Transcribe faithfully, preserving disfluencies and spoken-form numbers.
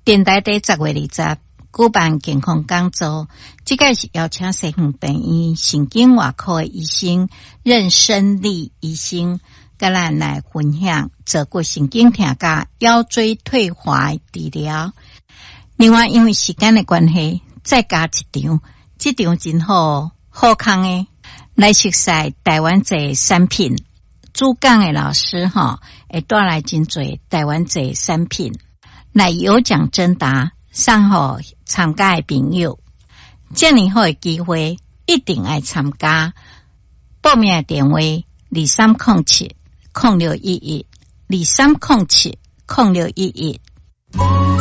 电台第十月二十举办健康讲座，这个是邀请西园病院神经外科的医生任生利医生，甲咱来分享坐骨神经痛甲腰椎退化治疗。另外，因为时间的关系，再加一场，这场真好好康的来熟悉台湾这产品。主讲的老师哈，会带来真侪台湾这产品来有奖征答，送互参加的朋友。这么好的机会，一定要参加。报名的电话：二三零七零六一一二三零七零六一一。